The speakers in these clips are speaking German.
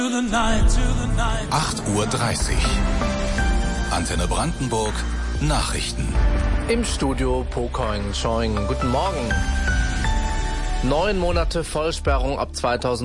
8:30 Uhr. Antenne Brandenburg. Nachrichten. Im Studio Pocoin Choing. Guten Morgen. 9 Monate Vollsperrung ab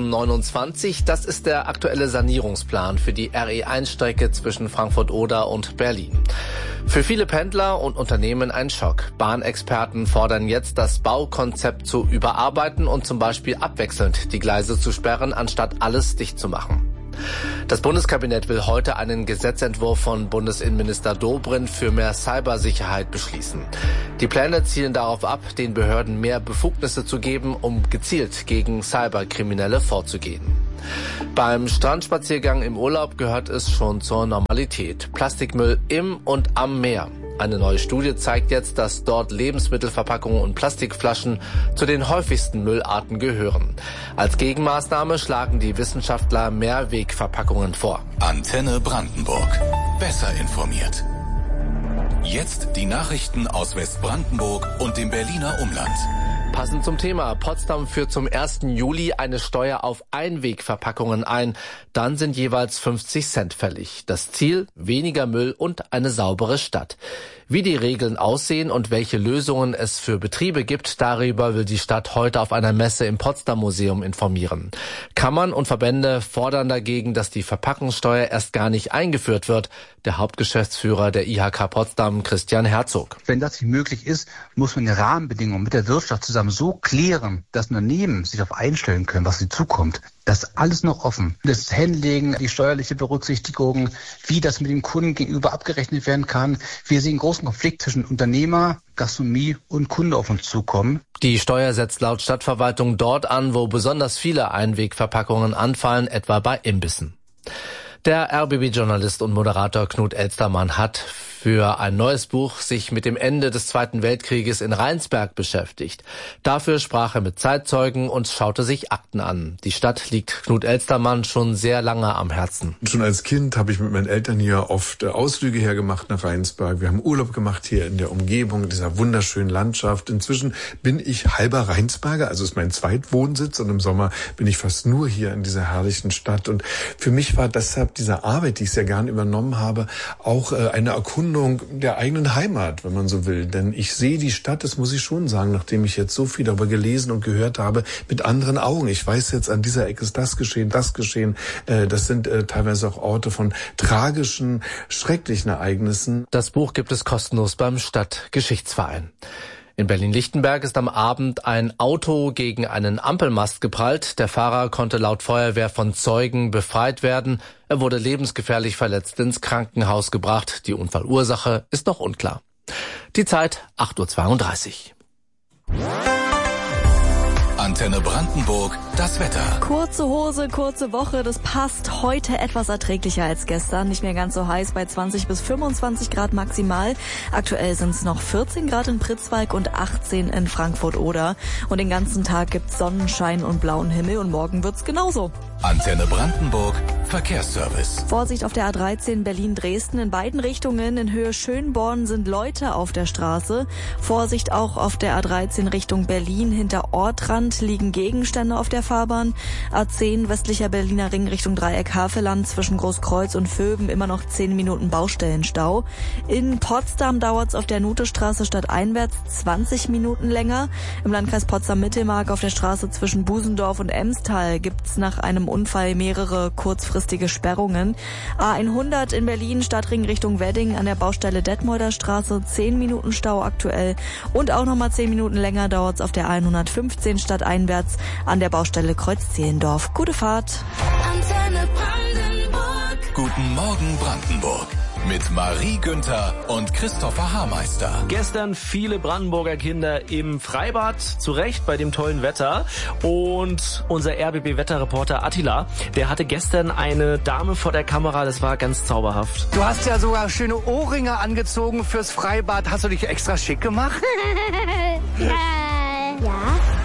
2029, das ist der aktuelle Sanierungsplan für die RE1-Strecke zwischen Frankfurt-Oder und Berlin. Für viele Pendler und Unternehmen ein Schock. Bahnexperten fordern jetzt, das Baukonzept zu überarbeiten und zum Beispiel abwechselnd die Gleise zu sperren, anstatt alles dicht zu machen. Das Bundeskabinett will heute einen Gesetzentwurf von Bundesinnenminister Dobrindt für mehr Cybersicherheit beschließen. Die Pläne zielen darauf ab, den Behörden mehr Befugnisse zu geben, um gezielt gegen Cyberkriminelle vorzugehen. Beim Strandspaziergang im Urlaub gehört es schon zur Normalität. Plastikmüll im und am Meer. Eine neue Studie zeigt jetzt, dass dort Lebensmittelverpackungen und Plastikflaschen zu den häufigsten Müllarten gehören. Als Gegenmaßnahme schlagen die Wissenschaftler Mehrwegverpackungen vor. Antenne Brandenburg. Besser informiert. Jetzt die Nachrichten aus Westbrandenburg und dem Berliner Umland. Passend zum Thema. Potsdam führt zum 1. Juli eine Steuer auf Einwegverpackungen ein. Dann sind jeweils 50 Cent fällig. Das Ziel: weniger Müll und eine saubere Stadt. Wie die Regeln aussehen und welche Lösungen es für Betriebe gibt, darüber will die Stadt heute auf einer Messe im Potsdam-Museum informieren. Kammern und Verbände fordern dagegen, dass die Verpackungssteuer erst gar nicht eingeführt wird. Der Hauptgeschäftsführer der IHK Potsdam, Christian Herzog. Wenn das nicht möglich ist, muss man die Rahmenbedingungen mit der Wirtschaft zusammen so klären, dass Unternehmen sich darauf einstellen können, was sie zukommt. Das ist alles noch offen. Das Handling, die steuerliche Berücksichtigung, wie das mit dem Kunden gegenüber abgerechnet werden kann. Wir sehen einen großen Konflikt zwischen Unternehmer, Gastronomie und Kunde auf uns zukommen. Die Steuer setzt laut Stadtverwaltung dort an, wo besonders viele Einwegverpackungen anfallen, etwa bei Imbissen. Der RBB-Journalist und Moderator Knut Elstermann hat für ein neues Buch sich mit dem Ende des Zweiten Weltkrieges in Rheinsberg beschäftigt. Dafür sprach er mit Zeitzeugen und schaute sich Akten an. Die Stadt liegt Knut Elstermann schon sehr lange am Herzen. Schon als Kind habe ich mit meinen Eltern hier oft Ausflüge hergemacht nach Rheinsberg. Wir haben Urlaub gemacht hier in der Umgebung dieser wunderschönen Landschaft. Inzwischen bin ich halber Rheinsberger, also ist mein Zweitwohnsitz, und im Sommer bin ich fast nur hier in dieser herrlichen Stadt. Und für mich war deshalb diese Arbeit, die ich sehr gern übernommen habe, auch eine Erkundung der eigenen Heimat, wenn man so will. Denn ich sehe die Stadt, das muss ich schon sagen, nachdem ich jetzt so viel darüber gelesen und gehört habe, mit anderen Augen. Ich weiß jetzt, an dieser Ecke ist das geschehen, das geschehen. Das sind teilweise auch Orte von tragischen, schrecklichen Ereignissen. Das Buch gibt es kostenlos beim Stadtgeschichtsverein. In Berlin-Lichtenberg ist am Abend ein Auto gegen einen Ampelmast geprallt. Der Fahrer konnte laut Feuerwehr von Zeugen befreit werden. Er wurde lebensgefährlich verletzt ins Krankenhaus gebracht. Die Unfallursache ist noch unklar. Die Zeit 8:32 Uhr. Antenne Brandenburg, das Wetter. Kurze Hose, kurze Woche, das passt. Heute etwas erträglicher als gestern. Nicht mehr ganz so heiß, bei 20 bis 25 Grad maximal. Aktuell sind es noch 14 Grad in Pritzwalk und 18 in Frankfurt-Oder. Und den ganzen Tag gibt's Sonnenschein und blauen Himmel und morgen wird's genauso. Antenne Brandenburg, Verkehrsservice. Vorsicht auf der A13 Berlin-Dresden. In beiden Richtungen in Höhe Schönborn sind Leute auf der Straße. Vorsicht auch auf der A13 Richtung Berlin. Hinter Ortrand liegen Gegenstände auf der Fahrbahn. A10 westlicher Berliner Ring Richtung Dreieck Havelland zwischen Großkreuz und Vöben immer noch 10 Minuten Baustellenstau. In Potsdam dauert's auf der Nutestraße stadteinwärts 20 Minuten länger. Im Landkreis Potsdam-Mittelmark auf der Straße zwischen Busendorf und Emstal gibt's nach einem Unfall mehrere kurzfristige Sperrungen. A100 in Berlin Stadtring Richtung Wedding an der Baustelle Detmolder Straße 10 Minuten Stau aktuell und auch nochmal 10 Minuten länger dauert's auf der A115 stadteinwärts an der Baustelle Kreuz-Zehlendorf. Gute Fahrt. Antenne Brandenburg. Guten Morgen Brandenburg. Mit Marie Günther und Christopher Haarmeister. Gestern viele Brandenburger Kinder im Freibad, zu Recht bei dem tollen Wetter. Und unser RBB-Wetterreporter Attila, der hatte gestern eine Dame vor der Kamera, das war ganz zauberhaft. Du hast ja sogar schöne Ohrringe angezogen fürs Freibad. Hast du dich extra schick gemacht? Ja.